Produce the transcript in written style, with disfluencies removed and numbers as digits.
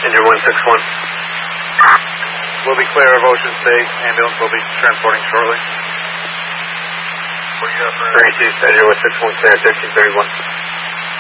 Engine 161. We'll be clear of Ocean State. Ambulance will be transporting shortly. What do you got for 32, Engine 161 clear, 1331.